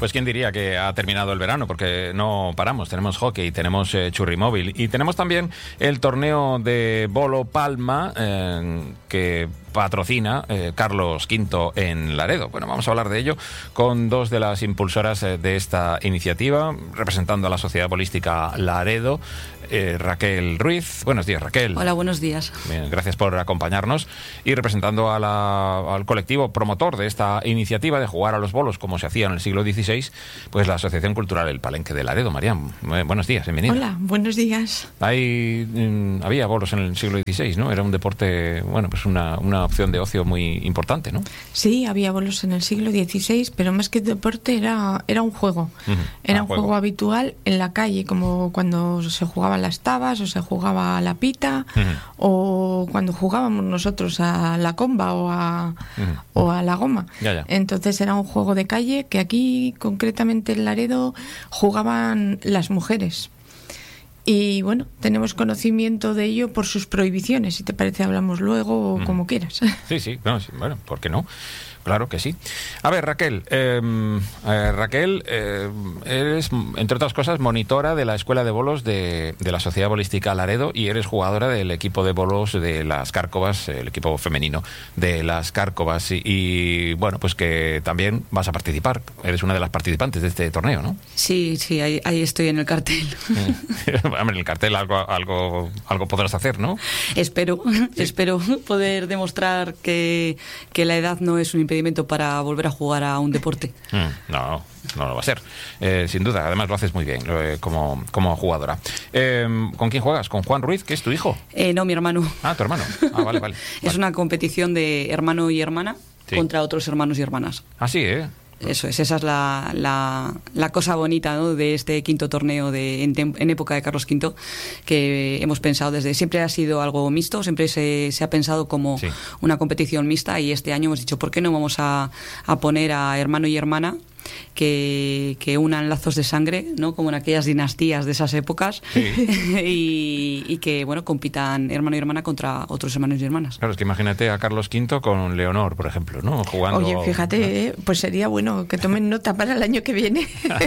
Pues quién diría que ha terminado el verano, porque no paramos. Tenemos hockey, tenemos churrimóvil y tenemos también el torneo de Bolo Palma que patrocina Carlos V en Laredo. Bueno, vamos a hablar de ello con dos de las impulsoras de esta iniciativa, representando a la Sociedad Bolística Laredo, Raquel Ruiz. Buenos días, Raquel. Hola, buenos días. Bien, gracias por acompañarnos. Y representando al colectivo promotor de esta iniciativa de jugar a los bolos como se hacía en el siglo XVI, pues la Asociación Cultural El Palenque de Laredo. Maríam, buenos días, bienvenida. Hola, buenos días. Había bolos en el siglo XVI, ¿no? Era un deporte, bueno, pues una opción de ocio muy importante, ¿no? Sí, había bolos en el siglo XVI, pero más que deporte era un juego. Era un juego habitual en la calle, como cuando se jugaban las tabas o se jugaba a la pita, o cuando jugábamos nosotros a la comba o a la goma. Ya. Entonces era un juego de calle que aquí, concretamente en Laredo, jugaban las mujeres. Y bueno, tenemos conocimiento de ello por sus prohibiciones. Si te parece, hablamos luego o como quieras. Sí, bueno, ¿por qué no? Claro que sí. A ver, Raquel, eres, entre otras cosas, monitora de la Escuela de Bolos de la Sociedad Bolística Laredo y eres jugadora del equipo de bolos de las Cárcovas, el equipo femenino de las Cárcovas. Y bueno, pues que también vas a participar. Eres una de las participantes de este torneo, ¿no? Sí, ahí estoy en el cartel. En el cartel algo podrás hacer, ¿no? Espero poder demostrar que la edad no es un impedimento para volver a jugar a un deporte. No lo va a ser, sin duda. Además lo haces muy bien como jugadora. ¿Con quién juegas? ¿Con Juan Ruiz, que es tu hijo? No, mi hermano. Ah, tu hermano. Vale. Es una competición de hermano y hermana contra otros hermanos y hermanas. Ah, sí, Eso es, esa es la cosa bonita, ¿no?, de este quinto torneo en época de Carlos V, que hemos pensado desde siempre ha sido algo mixto, siempre se ha pensado como una competición mixta, y este año hemos dicho, ¿por qué no vamos a poner a hermano y hermana que unan lazos de sangre, ¿no?, como en aquellas dinastías de esas épocas, y que, bueno, compitan hermano y hermana contra otros hermanos y hermanas. Claro, es que imagínate a Carlos V con Leonor, por ejemplo, ¿no?, jugando. Oye, fíjate, pues sería bueno que tomen nota para el año que viene.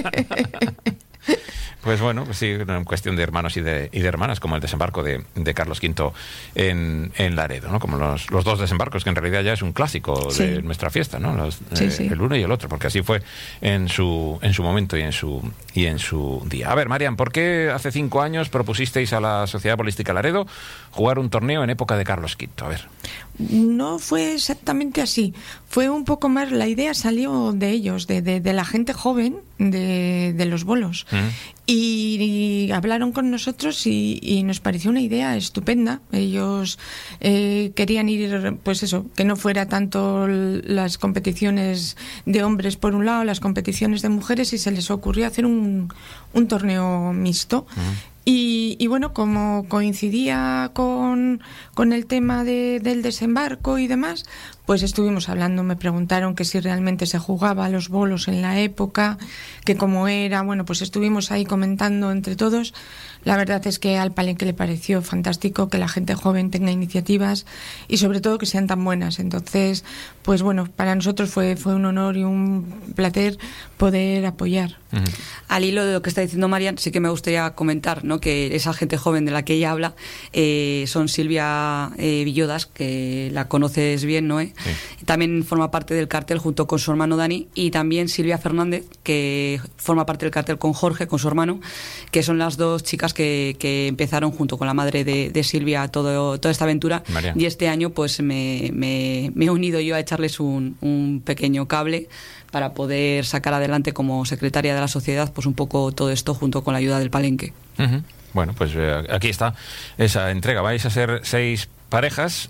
Pues bueno, pues sí, una cuestión de hermanos y de hermanas, como el desembarco de Carlos V en Laredo, ¿no? Como los dos desembarcos, que en realidad ya es un clásico de nuestra fiesta, ¿no? El uno y el otro, porque así fue en su momento y en su día. A ver, Marian, ¿por qué hace 5 años propusisteis a la Sociedad Bolística Laredo jugar un torneo en época de Carlos V? A ver. No fue exactamente así. Fue un poco más, la idea salió de ellos, de la gente joven de los bolos. Y hablaron con nosotros y nos pareció una idea estupenda. Ellos querían ir, pues eso, que no fuera tanto las competiciones de hombres por un lado, las competiciones de mujeres, y se les ocurrió hacer un torneo mixto. Y bueno, como coincidía con el tema del desembarco y demás, pues estuvimos hablando. Me preguntaron que si realmente se jugaba a los bolos en la época, que cómo era. Bueno, pues estuvimos ahí comentando entre todos. La verdad es que al Palenque le pareció fantástico que la gente joven tenga iniciativas y sobre todo que sean tan buenas. Entonces, pues bueno, para nosotros fue un honor y un placer poder apoyar. Al hilo de lo que está diciendo Marian, sí que me gustaría comentar, ¿no?, que esa gente joven de la que ella habla son Silvia Villodas, que la conoces bien, ¿no? También forma parte del cartel junto con su hermano Dani, y también Silvia Fernández, que forma parte del cartel con Jorge, con su hermano, que son las dos chicas que empezaron junto con la madre de Silvia toda esta aventura. María. Y este año pues me he unido yo a echarles un pequeño cable para poder sacar adelante como secretaria de la sociedad pues un poco todo esto junto con la ayuda del Palenque. Bueno, pues aquí está esa entrega. Vais a ser 6 parejas.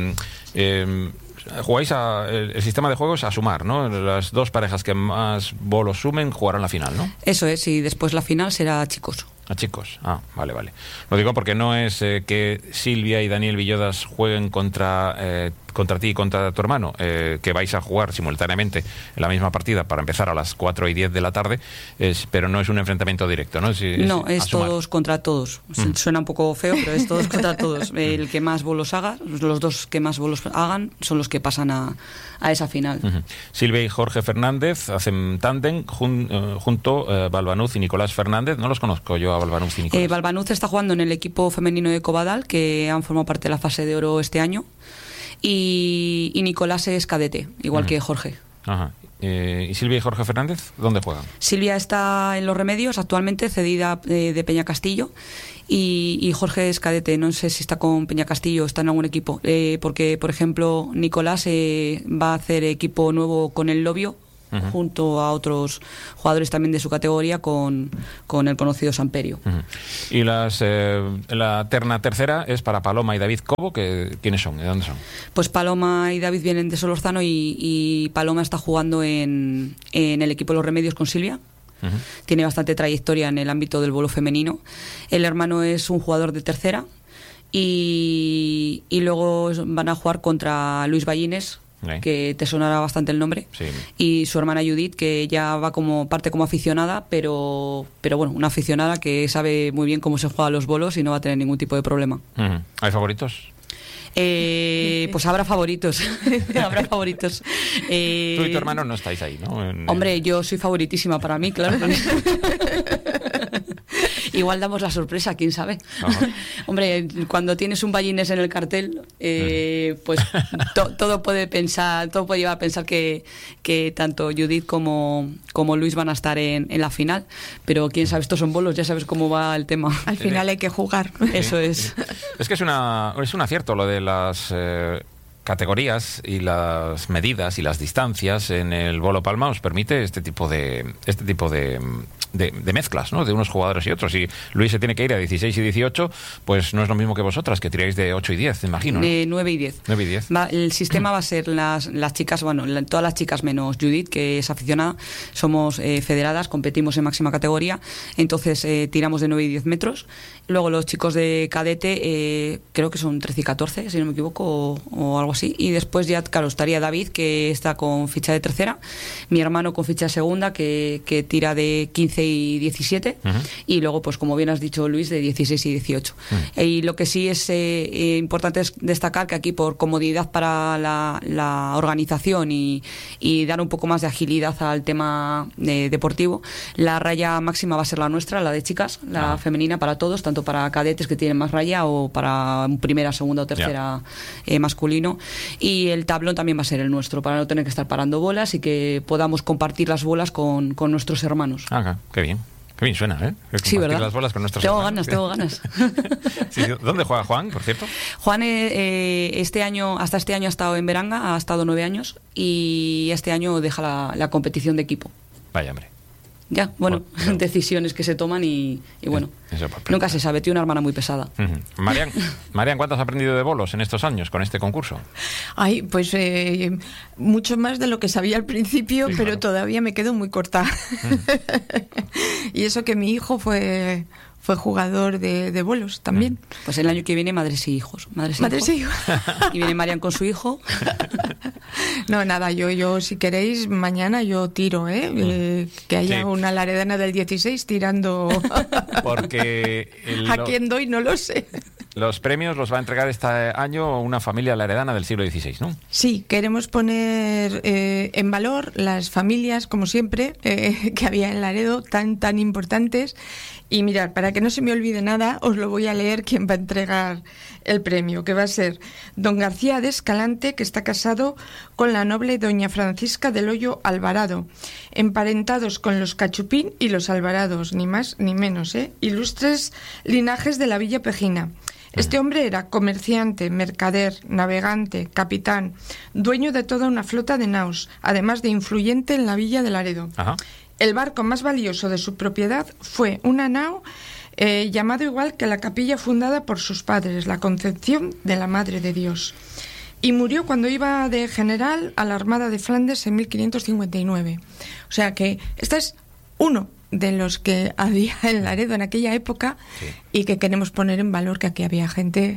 Jugáis el sistema de juegos a sumar, ¿no? Las 2 parejas que más bolos sumen jugarán la final, ¿no? Eso es, y después la final será a chicos. A chicos, vale. Lo digo porque no es que Silvia y Daniel Villodas jueguen contra contra ti y contra tu hermano, que vais a jugar simultáneamente en la misma partida para empezar a las 4:10 de la tarde, pero no es un enfrentamiento directo, ¿no? Es todos contra todos. Suena un poco feo, pero es todos contra todos. El que más bolos haga, los dos que más bolos hagan, son los que pasan a esa final. Silvia y Jorge Fernández hacen tándem junto a Balbanuz y Nicolás Fernández. No los conozco yo a Balbanuz y Nicolás. Balbanuz está jugando en el equipo femenino de Cobadal, que han formado parte de la fase de oro este año, y Nicolás es cadete, igual que Jorge. Ajá. ¿Y Silvia y Jorge Fernández dónde juegan? Silvia está en Los Remedios actualmente, cedida de Peña Castillo, y Jorge es cadete. No sé si está con Peña Castillo o está en algún equipo, porque por ejemplo Nicolás va a hacer equipo nuevo con el Lobio, junto a otros jugadores también de su categoría, con el conocido Samperio. Y la terna tercera es para Paloma y David Cobo, ¿quiénes son? ¿De dónde son? Pues Paloma y David vienen de Solorzano, y Paloma está jugando en el equipo de Los Remedios con Silvia. Tiene bastante trayectoria en el ámbito del bolo femenino. El hermano es un jugador de tercera, y luego van a jugar contra Luis Ballines, que te sonará bastante el nombre, sí. Y su hermana Judith, que ya va como aficionada, pero bueno, una aficionada que sabe muy bien cómo se juegan los bolos y no va a tener ningún tipo de problema. ¿Hay favoritos? Pues habrá favoritos. Habrá favoritos. Tú y tu hermano no estáis ahí, ¿no? Hombre, yo soy favoritísima para mí, claro. Igual damos la sorpresa, quién sabe. Hombre, cuando tienes un Ballines en el cartel, pues todo puede llevar a pensar que tanto Judith como Luis van a estar en la final, pero quién sabe, estos son bolos, ya sabes cómo va el tema. Al final hay que jugar. Eso es. Es que es un acierto lo de las categorías y las medidas y las distancias en el bolo palma. Os permite este tipo de mezclas, ¿no? De unos jugadores y otros. Si Luis se tiene que ir a 16 y 18, pues no es lo mismo que vosotras, que tiráis de 8 y 10, imagino, ¿no? De 9 y 10. 9 y 10. El sistema va a ser las chicas, todas las chicas menos Judith, que es aficionada, somos federadas, competimos en máxima categoría, entonces tiramos de 9 y 10 metros. Luego los chicos de cadete, creo que son 13 y 14, si no me equivoco, o algo así. Y después ya, claro, estaría David, que está con ficha de tercera, mi hermano con ficha de segunda, que tira de 15 y 17, y luego, pues como bien has dicho, Luis, de 16 y 18. Y lo que sí es importante es destacar que aquí, por comodidad para la organización y dar un poco más de agilidad al tema deportivo, la raya máxima va a ser la nuestra, la de chicas, la femenina para todos, tanto para cadetes que tienen más raya o para primera, segunda o tercera masculino, y el tablón también va a ser el nuestro, para no tener que estar parando bolas y que podamos compartir las bolas con nuestros hermanos. Qué bien. Qué bien suena, ¿eh? Sí, ¿verdad? Las bolas con nuestros hermanos. Tengo ganas. Sí, ¿dónde juega Juan, por cierto? Juan hasta este año ha estado en Beranga, ha estado 9 años, y este año deja la competición de equipo. Vaya, hombre. Ya, bueno, decisiones que se toman y bueno, nunca se sabe. Tiene una hermana muy pesada. Marian, ¿cuánto has aprendido de bolos en estos años con este concurso? Ay, pues mucho más de lo que sabía al principio, sí, pero claro, todavía me quedo muy corta. Y eso que mi hijo fue jugador de bolos también. Pues el año que viene madres y hijos. Madres y hijos. Y viene Marian con su hijo. No, nada, yo si queréis, mañana yo tiro, que haya una laredana del 16 tirando. Porque ¿a quién doy? No lo sé. Los premios los va a entregar este año una familia laredana del siglo XVI, ¿no? Sí, queremos poner en valor las familias, como siempre, que había en Laredo, tan importantes. Y mirad, para que no se me olvide nada, os lo voy a leer quién va a entregar el premio, que va a ser don García de Escalante, que está casado con la noble doña Francisca del Hoyo Alvarado, emparentados con los Cachupín y los Alvarados, ni más ni menos, ilustres linajes de la Villa Pejina. Este hombre era comerciante, mercader, navegante, capitán, dueño de toda una flota de naos, además de influyente en la villa de Laredo. Ajá. El barco más valioso de su propiedad fue una nao llamado igual que la capilla fundada por sus padres, la Concepción de la Madre de Dios. Y murió cuando iba de general a la Armada de Flandes en 1559. O sea que este es uno de los que había en Laredo en aquella época, sí, y que queremos poner en valor, que aquí había gente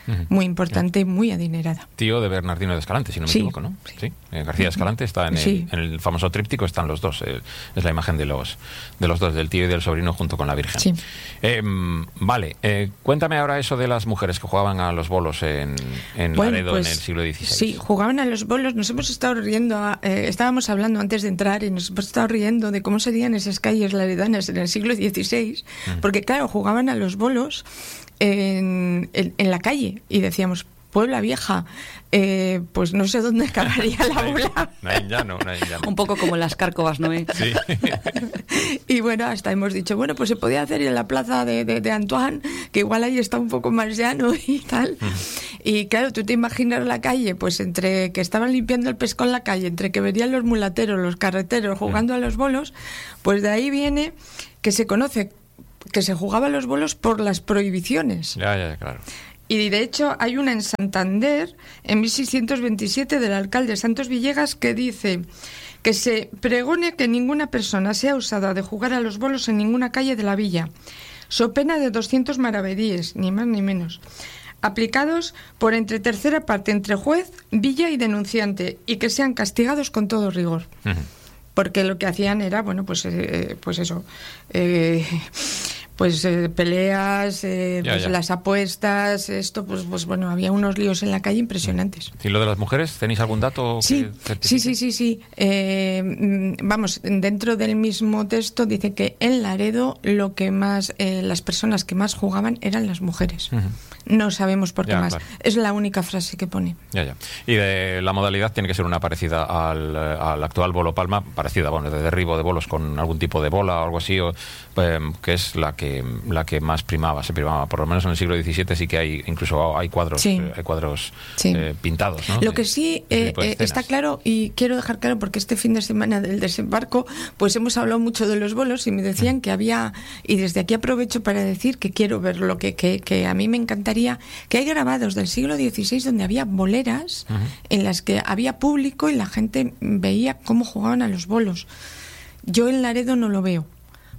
muy importante y muy adinerada. Tío de Bernardino de Escalante, si no me equivoco, ¿no? Sí. García de Escalante está en el famoso tríptico, están los dos. Es la imagen de los dos, del tío y del sobrino junto con la Virgen. Sí. Vale, cuéntame ahora eso de las mujeres que jugaban a los bolos en Laredo, pues, en el siglo XVI. Sí, jugaban a los bolos. Nos hemos estado riendo, estábamos hablando antes de entrar y nos hemos estado riendo de cómo serían esas calles laredanas en el siglo XVI, porque claro, jugaban a los bolos en la calle y decíamos, Puebla Vieja, pues no sé dónde acabaría la bola. No hay llano. Un poco como las Cárcovas, ¿no? Sí. Y bueno, hasta hemos dicho, bueno, pues se podía hacer en la plaza de Antoine, que igual ahí está un poco más llano y tal. Y claro, tú te imaginas la calle, pues entre que estaban limpiando el pescado en la calle, entre que venían los mulateros, los carreteros jugando a los bolos, pues de ahí viene que se conoce que se jugaba a los bolos por las prohibiciones. Ya, claro. Y de hecho hay una en Santander, en 1627, del alcalde Santos Villegas, que dice que se pregone que ninguna persona sea usada de jugar a los bolos en ninguna calle de la villa, so pena de 200 maravedíes, ni más ni menos, aplicados por entre tercera parte entre juez, villa y denunciante, y que sean castigados con todo rigor. Porque lo que hacían era, bueno, pues eso, peleas, las apuestas, esto, pues bueno, había unos líos en la calle impresionantes. ¿Y lo de las mujeres? ¿Tenéis algún dato? Sí. Vamos, dentro del mismo texto dice que en Laredo lo que más, las personas que más jugaban eran las mujeres. No sabemos por qué más. Claro. Es la única frase que pone. Ya. Y de la modalidad tiene que ser una parecida al actual bolo palma, parecida, bueno, de derribo de bolos con algún tipo de bola o algo así, que es la que más se primaba. Por lo menos en el siglo XVII sí que hay cuadros, pintados, ¿no? Lo que sí está claro, y quiero dejar claro, porque este fin de semana del desembarco, pues hemos hablado mucho de los bolos y me decían que había, y desde aquí aprovecho para decir que quiero ver lo que a mí me encantaría, que hay grabados del siglo XVI donde había boleras en las que había público y la gente veía cómo jugaban a los bolos. Yo en Laredo no lo veo,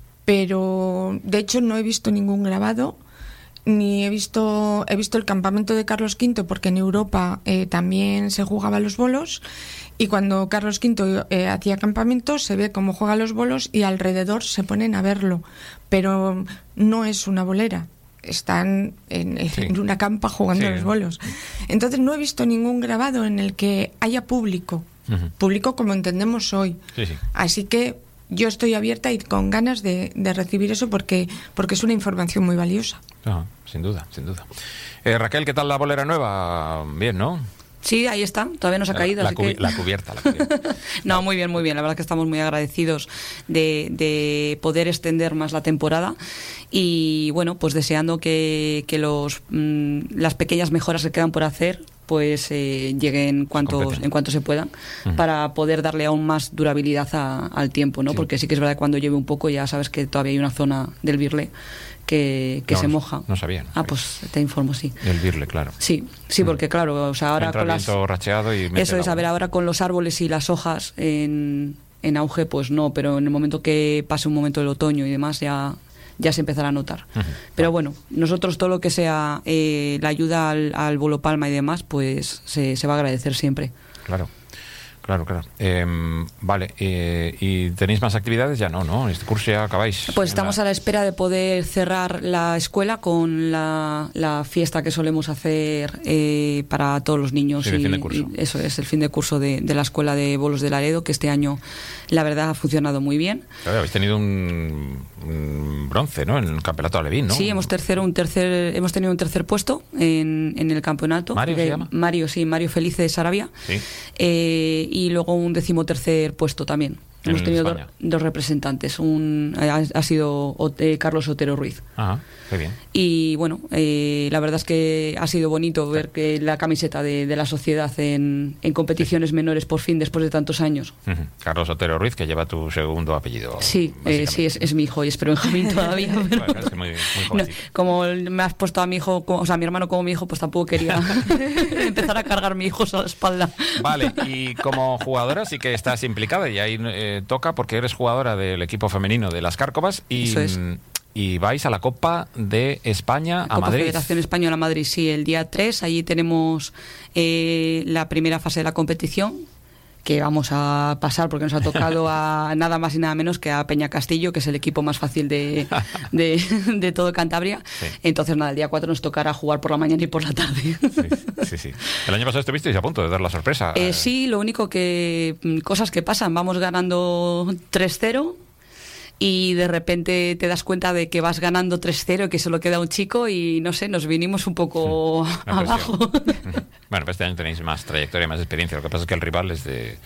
pero de hecho no he visto ningún grabado, ni he visto el campamento de Carlos V, porque en Europa también se jugaba a los bolos, y cuando Carlos V hacía campamento se ve cómo juega a los bolos y alrededor se ponen a verlo, pero no es una bolera. Están en una campa jugando a los bolos. Entonces no he visto ningún grabado en el que haya público como entendemos hoy. Así que yo estoy abierta y con ganas de recibir eso porque es una información muy valiosa. Sin duda. Raquel, ¿qué tal la bolera nueva? Bien, ¿no? Sí, ahí está, todavía no se ha caído. La cubierta. No, muy bien, la verdad es que estamos muy agradecidos de poder extender más la temporada y bueno, pues deseando que las pequeñas mejoras que quedan por hacer pues lleguen en cuanto se puedan, para poder darle aún más durabilidad al tiempo, ¿no? Porque sí que es verdad que cuando llueve un poco ya sabes que todavía hay una zona del Birle que se moja. No sabía. Pues te informo, sí. El Birle, claro. Sí, porque claro, o sea, ahora entra con el viento racheado y eso es, a ver, ahora con los árboles y las hojas en auge, pues no, pero en el momento que pase un momento del otoño y demás ya se empezará a notar. Pero bueno, nosotros todo lo que sea la ayuda al bolo palma y demás, pues se va a agradecer siempre. Claro. Vale, ¿y tenéis más actividades? Ya no, este curso ya acabáis. Pues estamos a la espera de poder cerrar la escuela con la fiesta que solemos hacer para todos los niños. Sí, el fin de curso. Y eso es, el fin de curso de la Escuela de Bolos de Laredo, que este año la verdad ha funcionado muy bien. Claro, habéis tenido un bronce, ¿no? En el campeonato alevín, ¿no? Sí, hemos tenido un tercer puesto en el campeonato. ¿Mario se llama? Mario Felice de Sarabia. Sí. Y luego un 13º puesto también. Hemos tenido dos representantes. Ha sido Carlos Otero Ruiz. Ajá, qué bien. Y bueno, la verdad es que ha sido bonito ver que la camiseta de la sociedad en competiciones menores por fin, después de tantos años. Carlos Otero Ruiz, que lleva tu segundo apellido. Sí, es mi hijo y es Benjamín todavía. Bueno, es que muy no, como me has puesto a mi hijo, a mi hermano como mi hijo, pues tampoco quería empezar a cargar mi hijo a la espalda. Vale, y como jugadora sí que estás implicada y ahí toca porque eres jugadora del equipo femenino de las Cárcovas y y vais a la Copa de España a Madrid. Federación Española a Madrid, sí, el día 3. Allí tenemos la primera fase de la competición, que vamos a pasar porque nos ha tocado a nada más y nada menos que a Peña Castillo, que es el equipo más fácil de todo Cantabria. Sí. Entonces, nada, el día 4 nos tocará jugar por la mañana y por la tarde. Sí. El año pasado estuvisteis a punto de dar la sorpresa. Sí, lo único que... Cosas que pasan. Vamos ganando 3-0 y de repente te das cuenta de que vas ganando 3-0 y que solo queda un chico y, no sé, nos vinimos un poco abajo. Bueno, pues este año tenéis más trayectoria, más experiencia. Lo que pasa es que el rival es de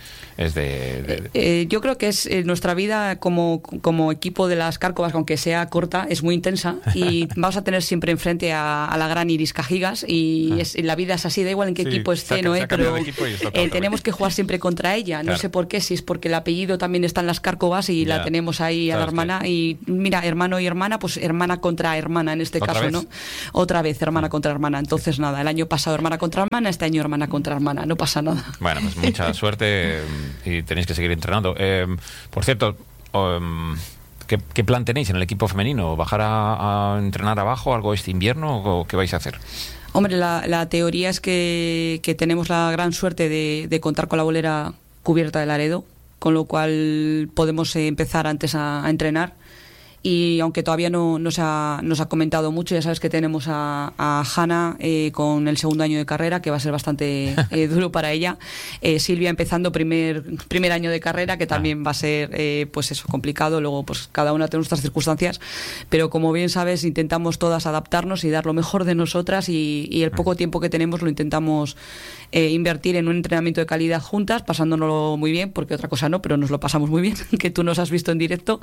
yo creo que es nuestra vida como equipo de las Cárcovas, aunque sea corta, es muy intensa y vamos a tener siempre enfrente a la gran Iris Cajigas y la vida es así, da igual en qué equipo esté, ¿no? Pero tenemos que jugar siempre contra ella. Claro. No sé por qué, si es porque el apellido también está en las Cárcovas y la tenemos ahí a la hermana. Y mira, hermano y hermana, pues hermana contra hermana en este caso, ¿no? Otra vez hermana contra hermana. Entonces, nada, el año pasado hermana contra hermana, este año hermana contra hermana, no pasa nada. Bueno, pues mucha suerte y tenéis que seguir entrenando. Por cierto, ¿qué plan tenéis en el equipo femenino? ¿Bajar a entrenar abajo algo este invierno o qué vais a hacer? Hombre, la teoría es que tenemos la gran suerte de contar con la bolera cubierta de Laredo, con lo cual podemos empezar antes a entrenar. Y aunque todavía no nos ha comentado mucho, ya sabes que tenemos a Hanna con el segundo año de carrera, que va a ser bastante duro para ella. Silvia empezando primer año de carrera, que también va a ser pues eso, complicado. Luego pues cada una tiene nuestras circunstancias, pero como bien sabes, intentamos todas adaptarnos y dar lo mejor de nosotras y el poco tiempo que tenemos lo intentamos invertir en un entrenamiento de calidad juntas, pasándonoslo muy bien, porque otra cosa no, pero nos lo pasamos muy bien, que tú nos has visto en directo.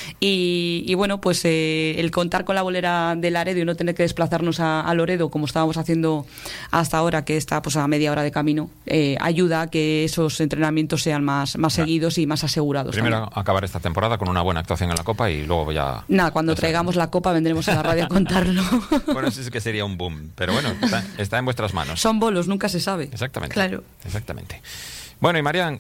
Y bueno, pues el contar con la bolera de Laredo y no tener que desplazarnos a Loredo como estábamos haciendo hasta ahora, que está pues a media hora de camino, ayuda a que esos entrenamientos sean más seguidos y más asegurados. Primero también. Acabar esta temporada con una buena actuación en la Copa y luego ya... Nada, cuando traigamos la Copa vendremos a la radio a contarlo. Bueno, eso sí que sería un boom, pero bueno, está en vuestras manos. Son bolos, nunca se sabe. Exactamente. Claro. Exactamente. Bueno, y Marian,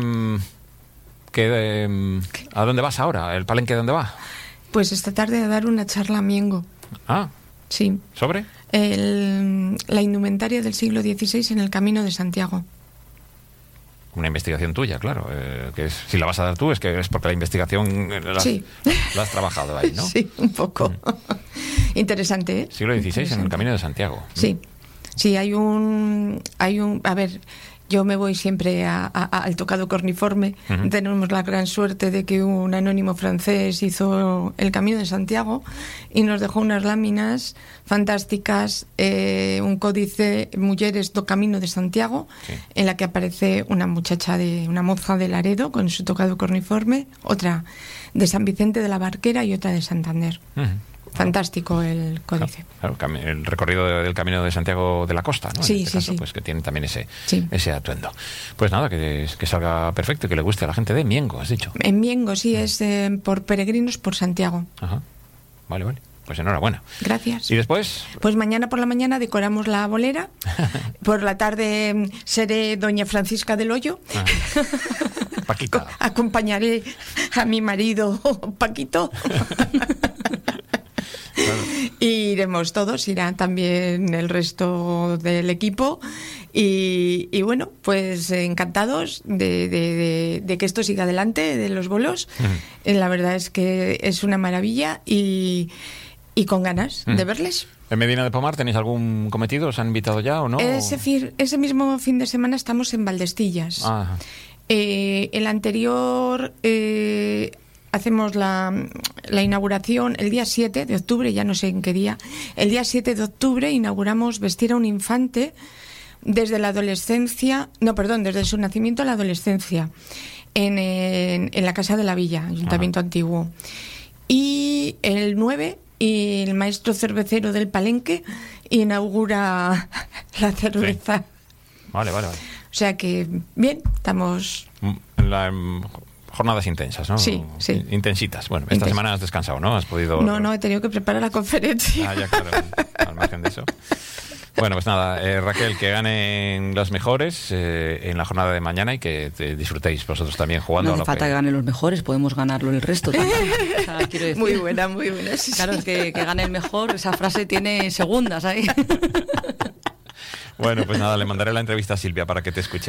¿a dónde vas ahora? ¿El palenque dónde va? Pues esta tarde a dar una charla a Miengo. Ah, sí. ¿sobre? La indumentaria del siglo XVI en el Camino de Santiago. Una investigación tuya, claro. Que si la vas a dar tú es que es porque la investigación la has trabajado ahí, ¿no? Sí, un poco. Interesante, ¿eh? Siglo XVI en el Camino de Santiago. Sí. Sí, hay un... A ver, yo me voy siempre al tocado corniforme. Tenemos la gran suerte de que un anónimo francés hizo el Camino de Santiago y nos dejó unas láminas fantásticas, un códice Mujeres do Camino de Santiago, en la que aparece una moza de Laredo con su tocado corniforme, otra de San Vicente de la Barquera y otra de Santander. Fantástico el códice. Claro, el recorrido del Camino de Santiago de la Costa, ¿no? Sí, en este caso, sí. Pues que tiene también ese atuendo. Pues nada, que salga perfecto y que le guste a la gente de Miengo, has dicho. En Miengo, sí, es por peregrinos por Santiago. Ajá. Vale. Pues enhorabuena. Gracias. ¿Y después? Pues mañana por la mañana decoramos la bolera. Por la tarde seré doña Francisca del Hoyo. Paquita. Acompañaré a mi marido Paquito. Claro. Y iremos todos, irá también el resto del equipo y bueno, pues encantados de que esto siga adelante, de los bolos. La verdad es que es una maravilla y con ganas de verles. ¿En Medina de Pomar tenéis algún cometido? ¿Os han invitado ya o no? Ese mismo fin de semana estamos en Valdestillas. Ajá. El anterior... hacemos la inauguración el día 7 de octubre, ya no sé en qué día. El día 7 de octubre inauguramos Vestir a un infante desde su nacimiento a la adolescencia en la Casa de la Villa, Ayuntamiento Antiguo. Y el 9, el maestro cervecero del Palenque inaugura la cerveza. Sí. Vale. O sea que, bien, estamos... Jornadas intensas, ¿no? Sí. Intensitas. Bueno, esta semana has descansado, ¿no? ¿Has podido...? No, he tenido que preparar la conferencia. Ya, claro, al margen de eso. Bueno, pues nada, Raquel, que ganen los mejores en la jornada de mañana y que disfrutéis vosotros también jugando. No hace falta que ganen los mejores, podemos ganarlo el resto también. O sea, quiero decir. Muy buena, muy buena. Sí, claro, es que gane el mejor, esa frase tiene segundas ahí. Bueno, pues nada, le mandaré la entrevista a Silvia para que te escuche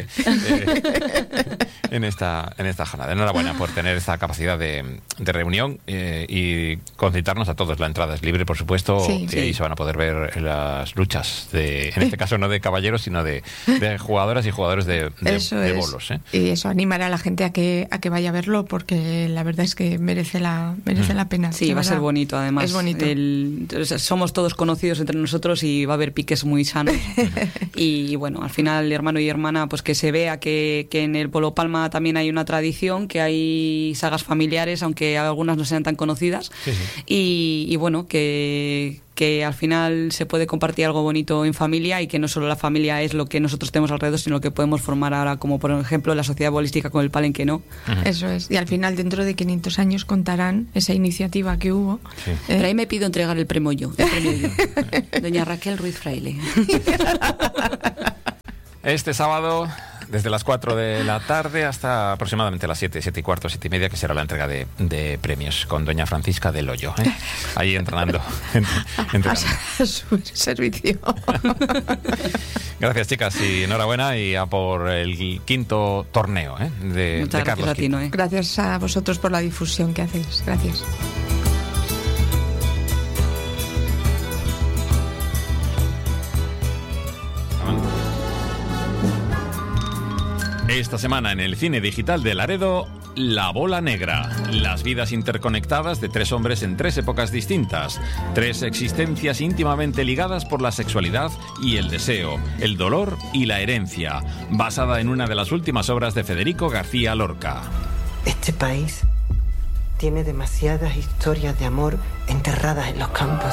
en esta jornada. Enhorabuena por tener esta capacidad de reunión y concitarnos a todos. La entrada es libre, por supuesto, y ahí se van a poder ver las luchas, en este caso no de caballeros, sino de jugadoras y jugadores de bolos. Y eso, animar a la gente a que vaya a verlo, porque la verdad es que merece la pena. Sí, va a ser bonito, además. Es bonito. Somos todos conocidos entre nosotros y va a haber piques muy sanos. Y bueno, al final, hermano y hermana, pues que se vea que en el Polo Palma también hay una tradición, que hay sagas familiares, aunque algunas no sean tan conocidas. Sí. Y bueno, que al final se puede compartir algo bonito en familia, y que no solo la familia es lo que nosotros tenemos alrededor, sino que podemos formar ahora, como por ejemplo la sociedad bolística con el Palenque, ¿no? Eso es. Y al final, dentro de 500 años, contarán esa iniciativa que hubo. Sí. Pero ahí me pido entregar el premio yo. Doña Raquel Ruiz Fraile. Este sábado, desde las 4 de la tarde hasta aproximadamente las 7 y cuarto, 7 y media, que será la entrega de premios con doña Francisca del Hoyo, ahí entrenando. A su servicio. Gracias, chicas, y enhorabuena, y a por el 5º torneo de Carlos V. Gracias a vosotros por la difusión que hacéis. Gracias. Esta semana en el cine digital de Laredo, La Bola Negra. Las vidas interconectadas de 3 hombres en 3 épocas distintas. 3 existencias íntimamente ligadas por la sexualidad y el deseo, el dolor y la herencia. Basada en una de las últimas obras de Federico García Lorca. Este país tiene demasiadas historias de amor enterradas en los campos.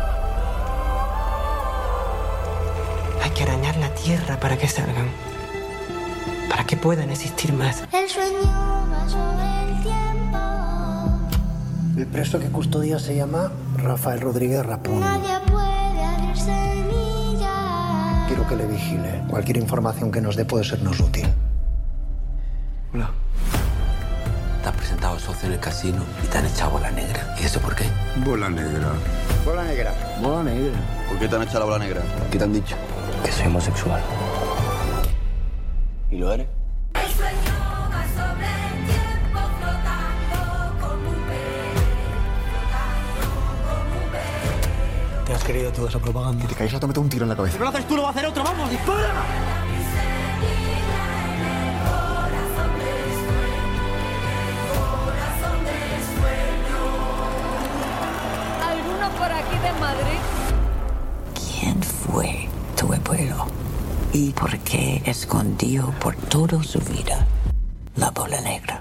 Hay que arañar la tierra para que salgan. Para que puedan existir más. El sueño va sobre el tiempo. El preso que custodia se llama Rafael Rodríguez Rapón. Nadie puede abrir semillas. Quiero que le vigile. Cualquier información que nos dé puede sernos útil. Hola. Te has presentado socio en el casino y te han echado bola negra. ¿Y eso por qué? Bola negra. Bola negra. Bola negra. ¿Por qué te han echado la bola negra? ¿Qué te han dicho? Que soy homosexual. ¿Y lo eres? El sueño va sobre el tiempo, flotando como un pez, ¿Te has querido toda esa propaganda? Si te caes, te meto un tiro en la cabeza. Si no lo haces tú, lo va a hacer otro. ¡Vamos, dispara! ¿Alguno por aquí de Madrid? ¿Quién fue tu abuelo? ¿Y por qué escondió por toda su vida la bola negra?